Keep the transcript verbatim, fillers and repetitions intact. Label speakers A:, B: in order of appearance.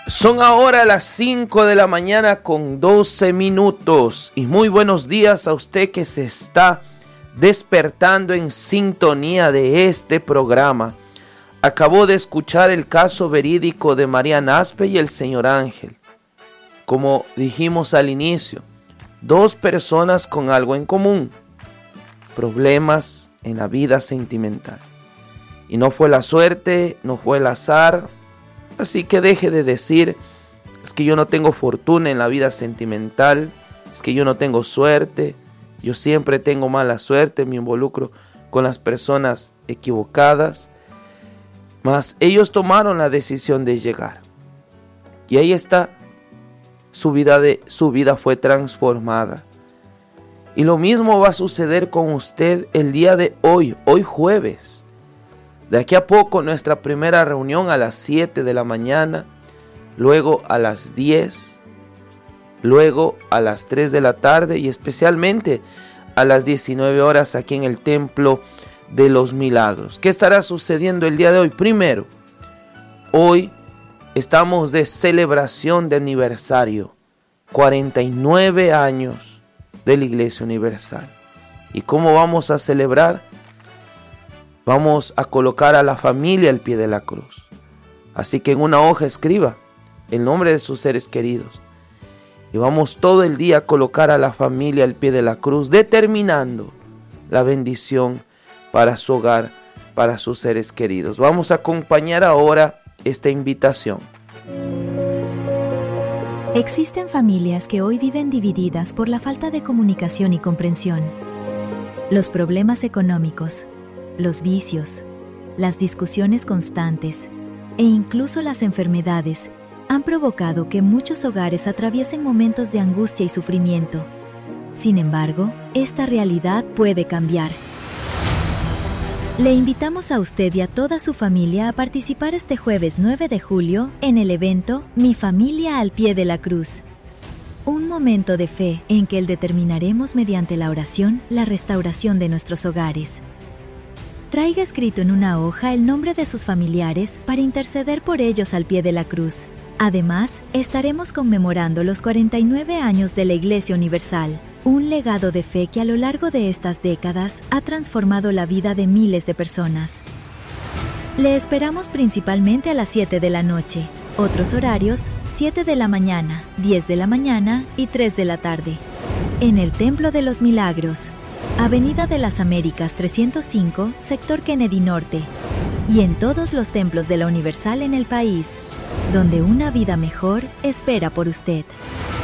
A: Son ahora las cinco de la mañana con doce minutos y muy buenos días a usted que se está despertando en sintonía de este programa. Acabó de escuchar el caso verídico de María Naspe y el señor Ángel. Como dijimos al inicio, dos personas con algo en común, problemas en la vida sentimental. Y no fue la suerte, no fue el azar. Así que deje de decir, es que yo no tengo fortuna en la vida sentimental, es que yo no tengo suerte, yo siempre tengo mala suerte, me involucro con las personas equivocadas. Mas ellos tomaron la decisión de llegar. Y ahí está, su vida, de, su vida fue transformada. Y lo mismo va a suceder con usted el día de hoy, hoy jueves. De aquí a poco nuestra primera reunión a las siete de la mañana, luego a las diez, luego a las tres de la tarde y especialmente a las diecinueve horas aquí en el Templo de los Milagros. ¿Qué estará sucediendo el día de hoy? Primero, hoy estamos de celebración de aniversario, cuarenta y nueve años de la Iglesia Universal. ¿Y cómo vamos a celebrar? Vamos a colocar a la familia al pie de la cruz. Así que en una hoja escriba el nombre de sus seres queridos. Y vamos todo el día a colocar a la familia al pie de la cruz, determinando la bendición para su hogar, para sus seres queridos. Vamos a acompañar ahora esta invitación.
B: Existen familias que hoy viven divididas por la falta de comunicación y comprensión. Los problemas económicos, los vicios, las discusiones constantes e incluso las enfermedades han provocado que muchos hogares atraviesen momentos de angustia y sufrimiento. Sin embargo, esta realidad puede cambiar. Le invitamos a usted y a toda su familia a participar este jueves nueve de julio en el evento Mi Familia al Pie de la Cruz. Un momento de fe en que determinaremos mediante la oración la restauración de nuestros hogares. Traiga escrito en una hoja el nombre de sus familiares para interceder por ellos al pie de la cruz. Además, estaremos conmemorando los cuarenta y nueve años de la Iglesia Universal, un legado de fe que a lo largo de estas décadas ha transformado la vida de miles de personas. Le esperamos principalmente a las siete de la noche. Otros horarios, siete de la mañana, diez de la mañana y tres de la tarde. En el Templo de los Milagros, Avenida de las Américas trescientos cinco, Sector Kennedy Norte, y en todos los templos de la Universal en el país, donde una vida mejor espera por usted.